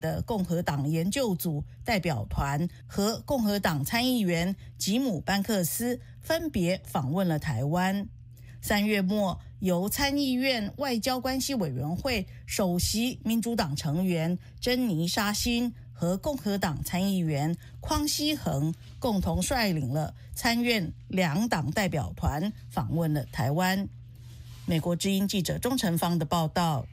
的共和党研究组代表团和共和党参议员吉姆·班克斯分别访问了台湾。3月末，由参议院外交关系委员会首席民主党成员珍妮·沙欣和共和党参议员匡熙恒共同率领了参院2党代表团访问了台湾。美国之音记者钟成芳的报道。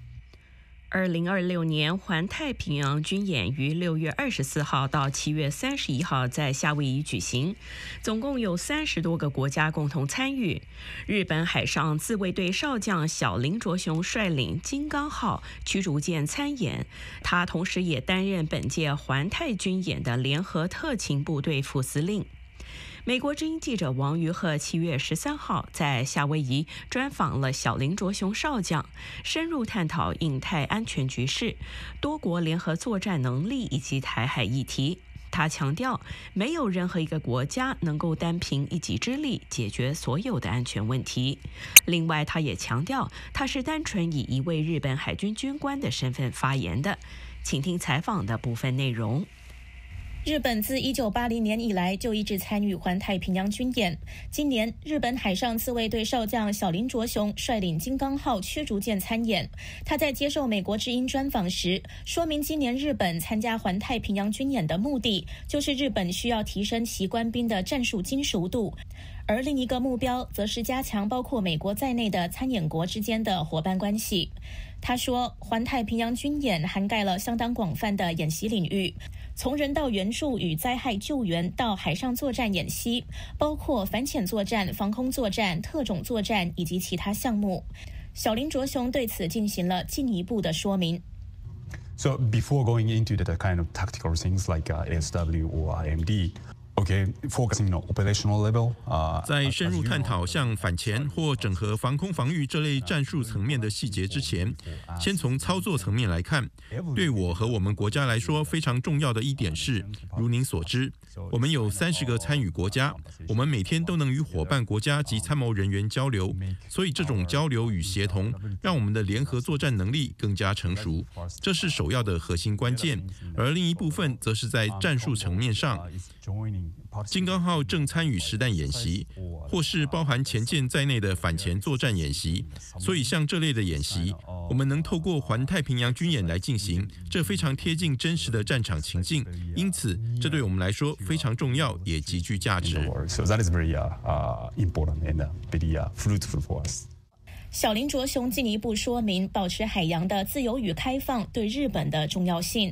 2026年环太平洋军演于6月24号到7月31号在夏威夷举行，总共有30多个国家共同参与。日本海上自卫队少将小林卓雄率领金刚号驱逐舰参演，他同时也担任本届环太军演的联合特勤部队副司令。美国之音记者王于鹤7月13号在夏威夷专访了小林卓雄少将，深入探讨印太安全局势、多国联合作战能力以及台海议题。他强调，没有任何一个国家能够单凭一己之力解决所有的安全问题。另外，他也强调，他是单纯以一位日本海军军官的身份发言的。请听采访的部分内容。 日本自1980年以来就一直参与环太平洋军演。今年，日本海上自卫队少将小林卓雄率领金刚号驱逐舰参演。他在接受美国之音专访时，说明今年日本参加环太平洋军演的目的，就是日本需要提升其官兵的战术精熟度。而另一个目标则是加强包括美国在内的参演国之间的伙伴关系。他说，环太平洋军演涵盖了相当广泛的演习领域，从人道援助与灾害救援到海上作战演习，包括反潜作战、防空作战、特种作战以及其他项目。小林卓雄对此进行了进一步的说明。 So before going into the kind of tactical things like ASW or IMD,Okay, focusing on operational level. 在深入探讨像反潜或整合防空防御这类战术层面的细节之前，先从操作层面来看，对我和我们国家来说非常重要的一点是，如您所知，我们有30个参与国家，我们每天都能与伙伴国家及参谋人员交流，所以这种交流与协同让我们的联合作战能力更加成熟，这是首要的核心关键。而另一部分则是在战术层面上，金刚号正参与实弹演习，或是包含潜舰在内的反潜作战演习，所以像这类的演习，我们能透过环太平洋军演来进行，这非常贴近真实的战场情境，因此这对我们来说非常重要，也极具价值。 So that is very important and very fruitful for us. 小林卓雄进一步说明，保持海洋的自由与开放对日本的重要性。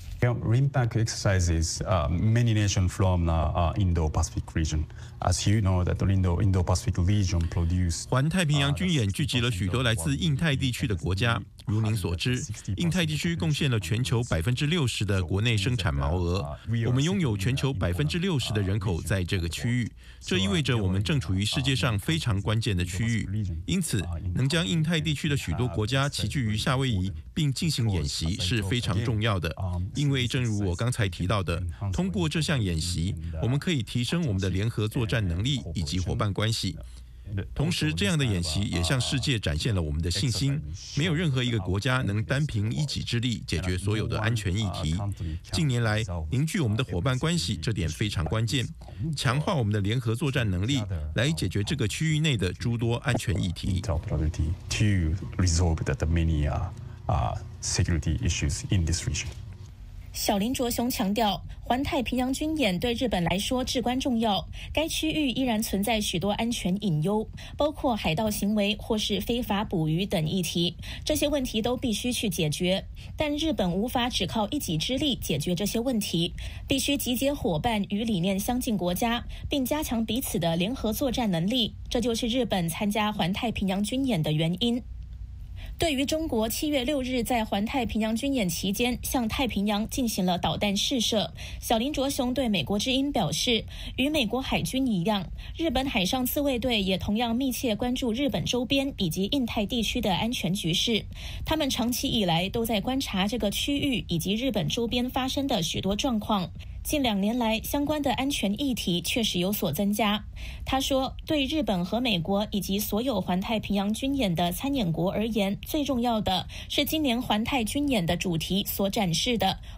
RIMPAC exercises many nations from the Indo-Pacific region. As you know, that the Indo-Pacific region produce. 环太平洋军演聚集了许多来自印太地区的国家。如您所知，印太地区贡献了全球60%的国内生产毛额，我们拥有全球60%的人口在这个区域，这意味着我们正处于世界上非常关键的区域。因此，能将印太地区的许多国家齐聚于夏威夷并进行演习是非常重要的。因为正如我刚才提到的，通过这项演习，我们可以提升我们的联合作战能力以及伙伴关系。同时，这样的演习也向世界展现了我们的信心，没有任何一个国家能单凭一己之力解决所有的安全议题。近年来，凝聚我们的伙伴关系，这点非常关键，强化我们的联合作战能力，来解决这个区域内的诸多安全议题。 小林卓雄强调，环太平洋军演对日本来说至关重要。该区域依然存在许多安全隐忧，包括海盗行为或是非法捕鱼等议题。这些问题都必须去解决，但日本无法只靠一己之力解决这些问题，必须集结伙伴与理念相近国家，并加强彼此的联合作战能力。这就是日本参加环太平洋军演的原因。对于中国7月6日在环太平洋军演期间向太平洋进行了导弹试射，小林卓雄对美国之音表示，与美国海军一样，日本海上自卫队也同样密切关注日本周边以及印太地区的安全局势。他们长期以来都在观察这个区域以及日本周边发生的许多状况。近2年来，相关的安全议题确实有所增加。他说，对日本和美国以及所有环太平洋军演的参演国而言，最重要的是今年环太军演的主题所展示的